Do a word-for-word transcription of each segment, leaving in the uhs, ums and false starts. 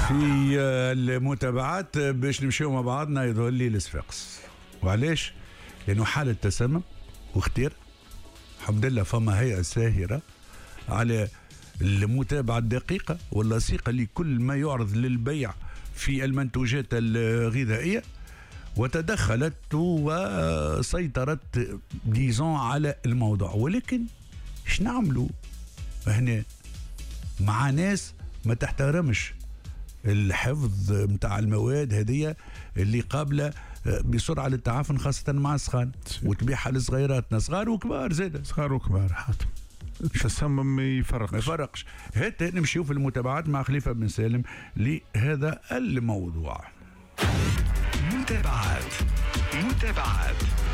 في المتابعات باش نمشيو مع بعضنا يظهر لي الصفاقس. وعلاش؟ لأنه حالة تسمم واختير الحمد لله فما هيئة ساهرة على المتابعة الدقيقة واللصيقة لكل ما يعرض للبيع في المنتوجات الغذائية، وتدخلت وسيطرت ديزون على الموضوع. ولكن ايش نعملوا هنا مع ناس ما تحترمش الحفظ متاع المواد هذه اللي قابله بسرعه للتعافن خاصه مع السخان، وتبيعها لصغيراتنا صغار وكبار زاد صغار وكبار حتى التسمم ما يفرقش ما يفرقش. هات نمشيو في المتابعات مع خليفه بن سالم لهذا الموضوع. متابعات متابعات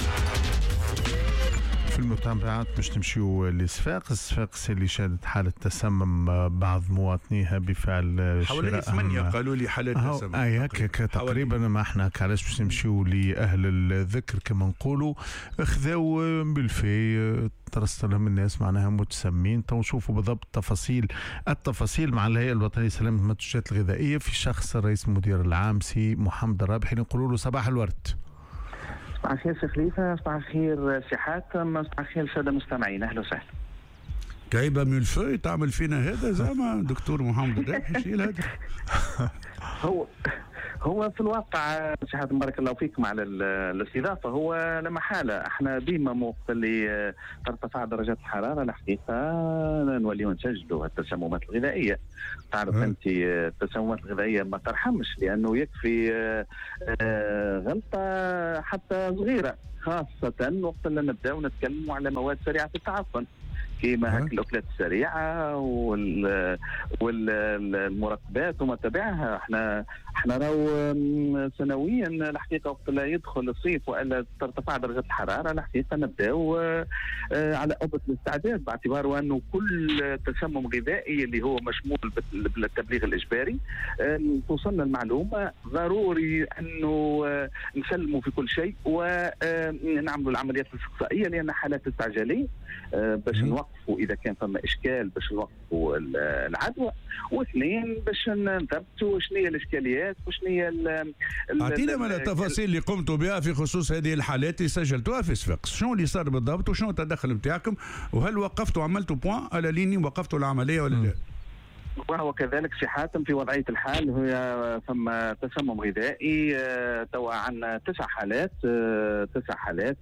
في المتابعات باش تمشيو لصفاقس. صفاقس اللي شهدت حالة تسمم بعض مواطنيها بفعل حوالي ثمانية قالوا لي حالة تسمم. اي هكاك تقريبا. ما احنا علاش باش نمشيو لأهل الذكر كما نقولوا، خذاو بالفي ترصت لهم الناس معناها متسمين. تو نشوفوا بالضبط تفاصيل التفاصيل مع الهيئة الوطنية لسلامة المنتوجات الغذائية في شخص الرئيس المدير العام سي محمد الرابحي. نقولوا له صباح الورد. صباح الخير سي خليفه، صباح الخير سي حاتم، صباح الخير الساده المستمعين، اهلا وسهلا. كايبه من الفوي تعمل فينا هذا زعما دكتور محمد الرابحي شيل هذا. هو هو في الواقع سي حاتم بارك الله فيكم على الاستضافه. هو لا محاله احنا ديما وقت اللي ترتفع درجات الحراره الحقيقه نوليو نسجلوا التسممات الغذائيه. تعرف انت التسممات الغذائيه ما ترحمش، لانه يكفي غلطه حتى صغيره، خاصه وقت اللي نبداو نتكلموا على مواد سريعه التعفن كيما هاك الاكلات السريعه وال والمركبات وما تبعها. احنا احنا راهو سنويا الحقيقه وقت لا يدخل الصيف والا ترتفع درجه الحراره الحقيقه نبداو على أوبة الاستعداد، باعتبار انه كل تسمم غذائي اللي هو مشمول بالتبليغ الاجباري توصلنا المعلومه ضروري انه نسلموا في كل شيء ونعملوا العمليات الاستقصائيه لان حالات استعجاليه باش نوقفوا اذا كان ثم اشكال باش نوقفوا العدوى، واثنين باش نثبتوا شنو هي الاشكاليات وشنو هي. اعطينا من التفاصيل اللي قمتوا بها في خصوص هذه الحالات اللي سجلتوها في صفاقس، شنو اللي صار بالضبط وشنو التدخل نتاعكم، وهل وقفتوا عملتوا بوان على ليني وقفتوا العمليه ولا لا؟ وهو كذلك سي حاتم في وضعيه الحال هي ثم تسمم غذائي. توا عندنا تسع حالات تسع حالات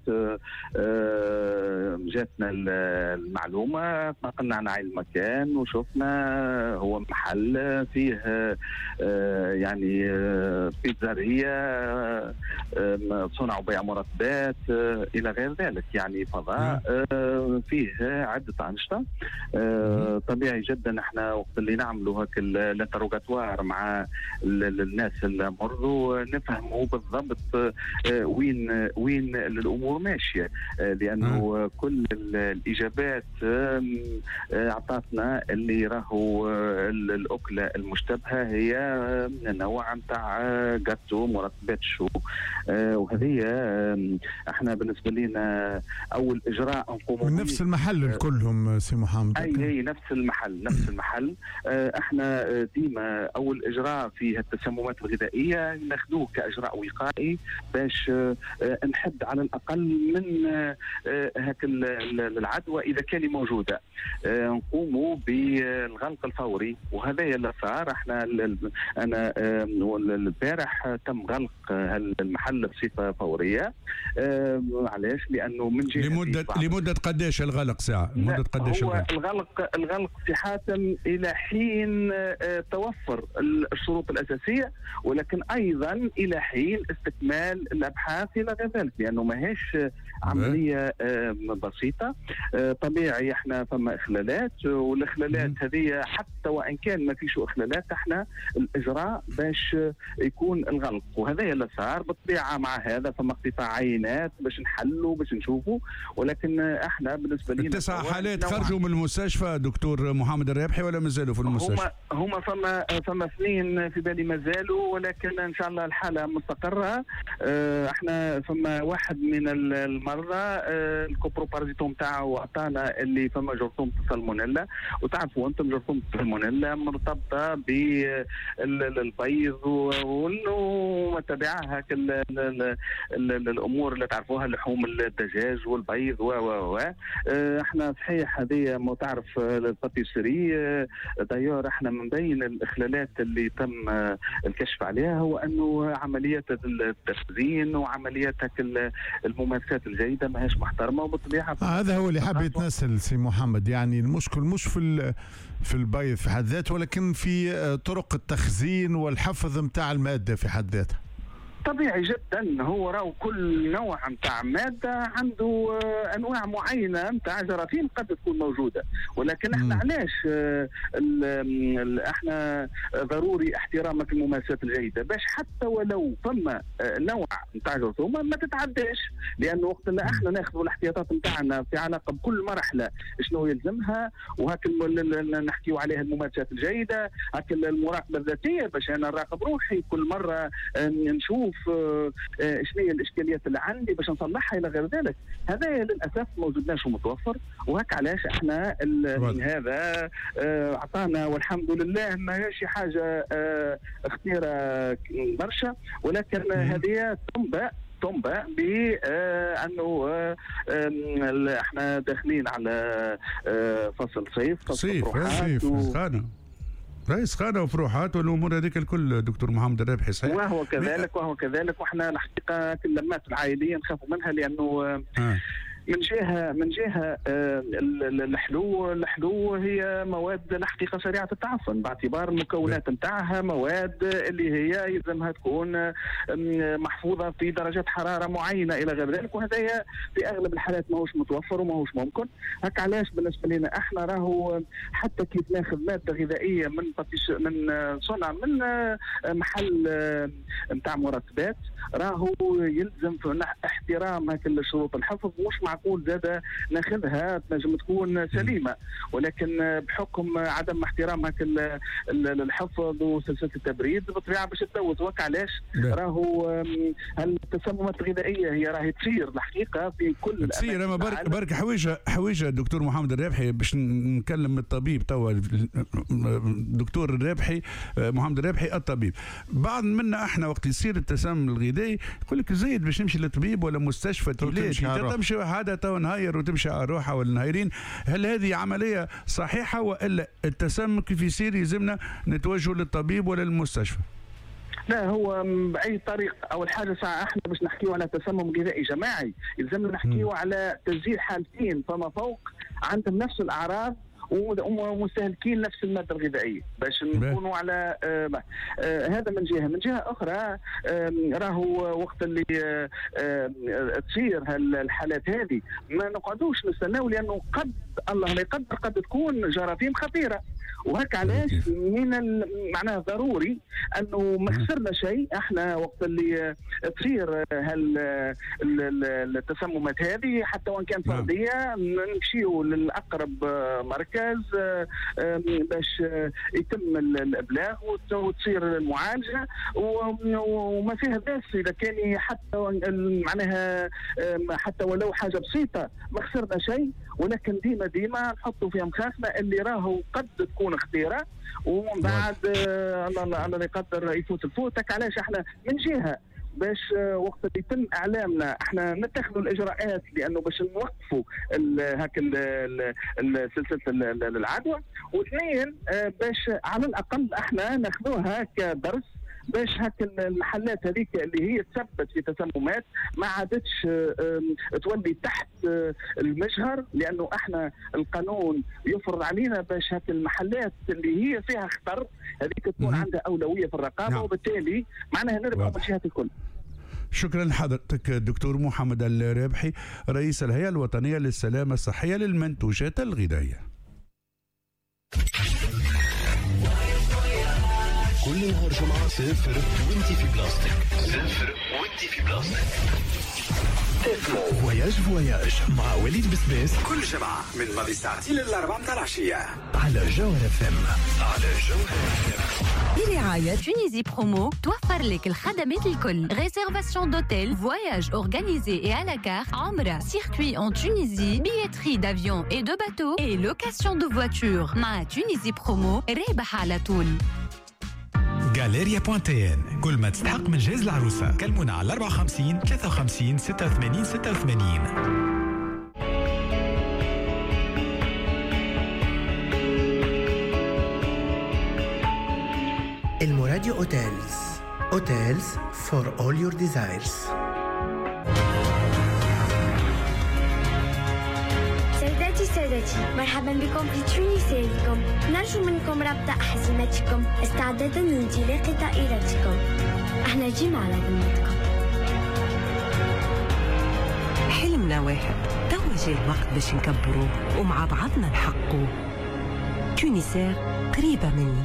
جاتنا المعلومه، نقلنا عن عين المكان وشفنا هو محل فيه يعني بيتزارية صنع وبيع مرتبات الى غير ذلك، يعني فضاء فيه عده انشطه. طبيعي جدا احنا وقت اللي نعملوا هاك الانتروغاتوار مع الناس المرضى نفهموا بالضبط وين وين الامور ماشيه، لانه كل الاجابات اعطتنا اللي راهو الاكله المشتبهه هي نوع نتاع جاتو مرتبات شو، وهذه احنا بالنسبه لنا اول اجراء نقوم من نفس المحل كلهم سي محمد. اي هي نفس المحل نفس المحل. احنا ديما اول اجراء في التسممات الغذائيه ناخذوه كاجراء وقائي باش نحد على الاقل من هاك العدوى اذا كان موجوده. نقوموا بالغلق الفوري، وهذا اللي صار. احنا انا البارح تم غلق المحل بصفه فوريه. علاش؟ لانه من جهه لمده لمده قداش الغلق ساعه؟ لمده قداش هو الغلق؟ الغلق الغلق في حاتم الى حين توفر الشروط الاساسيه، ولكن ايضا الى حين استكمال الابحاث الى غير ذلك، لانه ماهيش عمليه بسيطه. طبيعي احنا فما اخلالات، والاخلالات هذه حتى وان كان ما فيش اخلالات احنا الاجراء باش يكون الغلق، وهذا اللي صار بالطبيعه. مع هذا فما اقتطاع عينات باش نحلوا باش نشوفوا، ولكن احنا بالنسبه لنا التسع حالات خرجوا من المستشفى دكتور محمد الرابحي ولا مازالوا في المستشفى؟ هما هما فما فما اثنين في بالي مازالوا، ولكن ان شاء الله الحاله مستقره. اه احنا فما واحد من المرضى مرة آه الكوبروبارازيتوم تاعو عطانا اللي فما جرثومة السالمونيلا، وتعرفوا أنتم جرثومة السالمونيلا مرتبطة بالبيض وما تبعها الأمور اللي تعرفوها، لحوم الدجاج والبيض و و و احنا صحيح هذه ما تعرف الباتيسري دايور احنا من بين الإخلالات اللي تم الكشف عليها هو أنه عمليات التخزين وعمليات الممارسات الجيدة ما هيش محترمة، وبالطبيعة هذا هو اللي حاب يتنسل سي محمد. يعني المشكل مش في في البيض في حد ذاته، ولكن في طرق التخزين والحفظ متاع المادة في حد ذاتها. طبيعي جدا، هو راهو كل نوع نتاع ماده عنده انواع معينه نتاع جراثيم قد تكون موجوده، ولكن احنا علاش احنا ضروري احترامك الممارسات الجيده باش حتى ولو فما نوع نتاع جرثومه ما تتعداش، لانه وقت اللي احنا ناخذوا الاحتياطات نتاعنا في علاقه بكل مرحله شنو يلزمها، وهاك نحكيو عليها الممارسات الجيده، هاك المراقبه الذاتيه باش انا نراقب روحي كل مره نشوف شنو هي الاشكاليات اللي عندي باش نصلحها الى غير ذلك. هذا للاسف ما وجدناش ومتوفر، وهك علاش احنا من هذا اعطانا والحمد لله ما هيش حاجه اختياره برشا، ولكن هذه تنبأ تنبأ بأنه احنا داخلين على فصل صيف، فصل صيف صيف و... سخانة رئيس خانة وفروحات والأمور هذيك الكل دكتور محمد الرابحي صحيح. وهو كذلك وهو كذلك وإحنا الحقيقة كل اللمات العائلية نخافوا منها، لأنه آه. من جهه من جهه الحلو الحلو هي مواد الحقيقه سريعه التعفن، باعتبار المكونات نتاعها مواد اللي هي يلزمها تكون محفوظه في درجات حراره معينه الى غير ذلك، وهذا في اغلب الحالات ماهوش متوفر وماهوش ممكن. هك علاش بالنسبه لنا احنا راهو حتى كيف ناخذ ماده غذائيه من من صنع من محل نتاع مركبات راهو يلزم احترام هاك الشروط الحفظ، مش معقول زاده ناخذها تنجم تكون سليمه، ولكن بحكم عدم احترام هاك الحفظ وسلسله التبريد بالطبيعه باش تلوث. وك علاش راهو التسممات الغذائيه هي راهي تصير الحقيقه في كل تصير. اما برك برك حويجه حويجه دكتور محمد الرابحي باش نكلم الطبيب توا الدكتور الرابحي محمد الرابحي الطبيب. بعض منا احنا وقت يصير التسمم الغذائي يقول لك زايد باش نمشي لطبيب ولا مستشفى توليد تمشي هذا تو نهاير وتمشي على روحها ولا نهايرين. هل هذه عمليه صحيحه والا التسمم كيف يصير يلزمنا نتوجه للطبيب ولا للمستشفى؟ لا، هو باي طريقه. اول حاجه ساعه احنا باش نحكيو على تسمم غذائي جماعي يلزمنا نحكيو على تسجيل حالتين فما فوق عندهم نفس الاعراض ومستهلكين نفس الماده الغذائيه باش نكونوا على آه آه هذا من جهه. من جهه اخرى آه راهو وقت اللي آه آه تصير هالحالات هذه ما نقعدوش نستناو، لانه قد الله لا يقدر قد تكون جراثيم خطيره، وهك علاش من معناها ضروري انه ما خسرنا شيء. احنا وقت اللي تصير هالتسممات هذه حتى وان كان فرديه نمشيو للاقرب مركز باش يتم الابلاغ وتصير المعالجه، وما فيها باس اذا كان حتى معناها حتى ولو حاجه بسيطه ما خسرنا شيء، ولكن ديما ديما نحطوا في مخاخنا اللي راهو قد تكون خطيره ومن بعد الله الله لا يقدر يفوت الفوتك. علاش احنا من جهه باش وقت يتم اعلامنا احنا نتخذوا الاجراءات لانه باش نوقفوا هاك سلسله العدوى، واثنين باش على الاقل احنا ناخذوها كدرس باش هاك المحلات هذيك اللي هي تثبت في تسممات ما عادتش تولي تحت المجهر، لانه احنا القانون يفرض علينا باش هاك المحلات اللي هي فيها خطر هذيك تكون عندها اولويه في الرقابه. نعم. وبالتالي معناها نربح من الجهات الكل. شكرا لحضرتك الدكتور محمد الرابحي رئيس الهيئه الوطنيه للسلامه الصحيه للمنتوجات الغذائيه. كل نهار جمعة صفر وانتي في بلاستيك، صفر وانتي في بلاستيك. فواياج فواياج مع وليد بسبيس كل جمعة من ماضي ساعتين للأربعة متاع العشية على جوهر اف ام. على جوهر اف ام. برعاية تونيزي برومو توفر لك الخدمات الكل réservation d'hôtel, voyage organisé et à la carte, عمرة, circuit en Tunisie, billetterie d'avion et de bateau et location de voiture. مع تونيزي برومو رابح على طول. غاليريا بوانتين كل ما تستحق من جهاز العروسة كلمونا على أربعة وخمسين ثلاثة وخمسين ستة وثمانين ستة وثمانين. الموراديو اوتيلز اوتيلز فور اول يور ديزايرز. سيداتي سادتي مرحبا بكم في تونسيكم. نرجو منكم ربط أحزمتكم استعدادا لانطلاق طائرتكم. احنا جينا على ذمتكم. حلمنا واحد توا جاي الوقت باش نكبروه ومع بعضنا نحقوه. تونسير قريبة مني.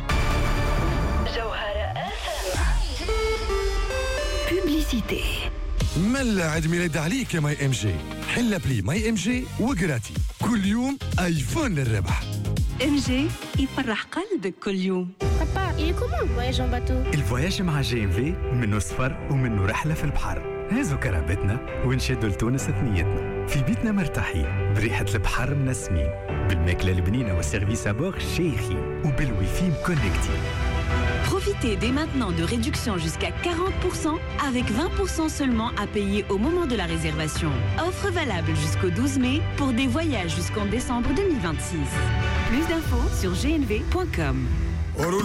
بوبليسيتي. ملا عيد ميلاد عليك يا ماي ام جي. حل بلي ماي ام جي وقراتي كل يوم ايفون للربح. ام جي يفرح قلبك كل يوم. بابا il est comment le voyage en bateau؟ الفواياج مع جي ام في منه سفر ومنه رحلة في البحر. هازو كرامتنا ونشدوا لتونس ثنيتنا في بيتنا مرتاحين بريحة البحر منسمين بالماكلة البنينة والسيرفيس أبور شيخين وبالويفي مكونكتين. Profitez dès maintenant de réductions jusqu'à quarante pour cent avec vingt pour cent seulement à payer au moment de la réservation. Offre valable jusqu'au douze mai pour des voyages jusqu'en décembre deux mille vingt-six. Plus d'infos sur g n v point com.